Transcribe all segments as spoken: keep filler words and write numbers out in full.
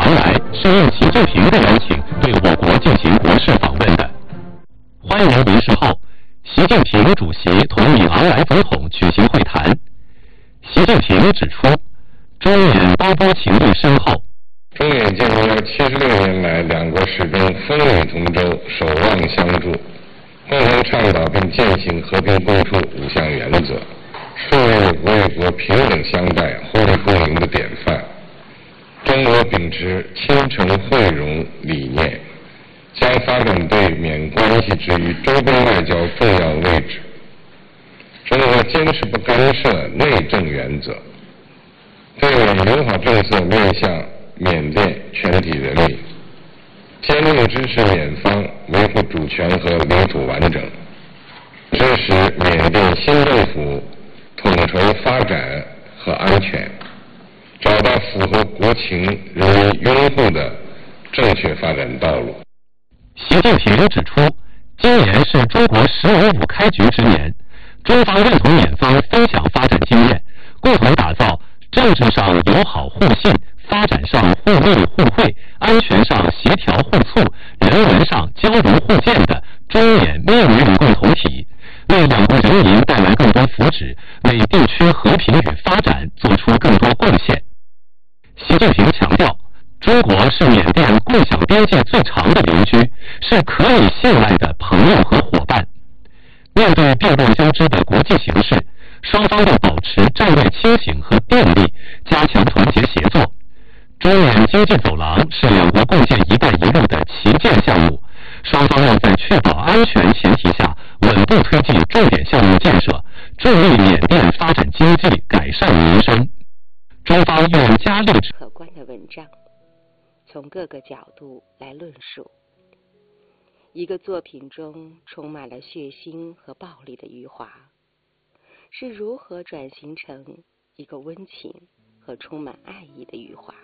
昂来是应习近平的邀请对我国进行国事访问的。欢迎仪式后，习近平主席同敏昂莱总统举行会谈。习近平指出，中缅多波情谊深厚。 中缅建交七十六年来，两国始终风雨同舟，守望相助，共同倡导并践行和平共处五项原则，树立国与国平等相待、互利共赢的典范。中国秉持亲诚惠容理念，将发展对缅关系置于周边外交重要位置。中国坚持不干涉内政原则，对缅友好政策面向缅甸全体人民，坚定支持缅方维护主权和领土完整，支持缅甸新政府统筹发展和安全，找到符合国情、人民拥护的正确发展道路。 习近平指出，今年是中国“十五五”开局之年，中方认同缅方分享发展经验，共同打造政治上友好互信、发展上互利互惠、安全上协调互促、人文上交融互鉴的中缅命运共同体，为两国人民带来更多福祉，为地区和平与发展做出更多贡献。习近平强调，中国是缅甸共享边界最长的邻居，是可以信赖的朋友和伙伴。面对变动交织的国际形势，双方要保持战略清醒和便利，加强团结协作。中缅经济走廊是两国共建“一带一路”的旗舰项目，双方要在确保安全前提下，稳步推进重点项目建设，助力缅甸发展经济、改善民生。中方愿加力可观的文章，从各个角度来论述一个作品中充满了血腥和暴力的余华，是如何转型成一个温情和充满爱意的余华。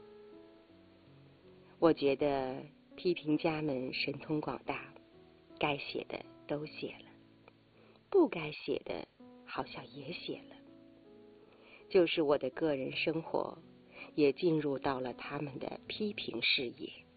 我觉得批评家们神通广大，该写的都写了，不该写的好像也写了，就是我的个人生活也进入到了他们的批评视野。